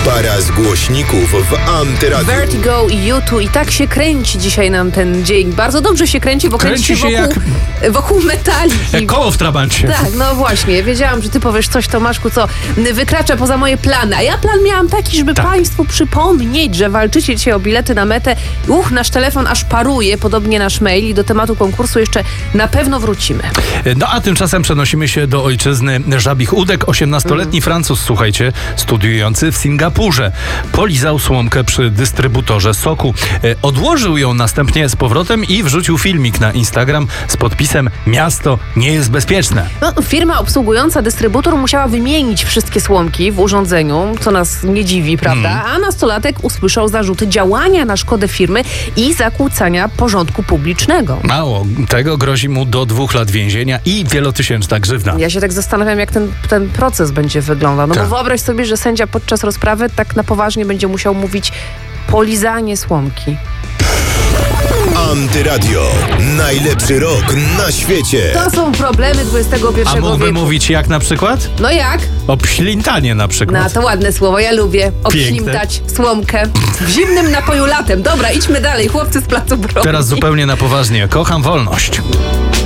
Para z głośników w Antyradiu. Vertigo i U2 i tak się kręci dzisiaj nam ten dzień. Bardzo dobrze się kręci, bo kręci się wokół metaliki. Jak koło w trabancie. Tak, no właśnie. Wiedziałam, że ty powiesz coś, Tomaszku, co wykracza poza moje plany. A ja plan miałam taki, żeby państwu przypomnieć, że walczycie dzisiaj o bilety na metę. Nasz telefon aż paruje, podobnie nasz mail, i do tematu konkursu jeszcze na pewno wrócimy. No a tymczasem przenosimy się do ojczyzny żabich udek. 18-letni Francuz, słuchajcie, studiujący w Singapurze, polizał słomkę przy dystrybutorze soku. Odłożył ją następnie z powrotem i wrzucił filmik na Instagram z podpisem: miasto nie jest bezpieczne. Firma obsługująca dystrybutor musiała wymienić wszystkie słomki w urządzeniu, co nas nie dziwi, prawda? A nastolatek usłyszał zarzuty działania na szkodę firmy i zakłócania porządku publicznego. Mało tego, grozi mu do 2 lat więzienia i wielotysięczna grzywna. Ja się tak zastanawiam, jak ten proces będzie wyglądał. Bo wyobraź sobie, że sędzia podczas rozprawy tak na poważnie będzie musiał mówić: polizanie słomki. Antyradio. Najlepszy rok na świecie. To są problemy XXI wieku. A mógłby mówić jak na przykład? No jak? Obślintanie na przykład. No to ładne słowo, ja lubię. Obślimtać słomkę w zimnym napoju latem. Dobra, idźmy dalej, chłopcy z placu Broń. Teraz zupełnie na poważnie. Kocham wolność.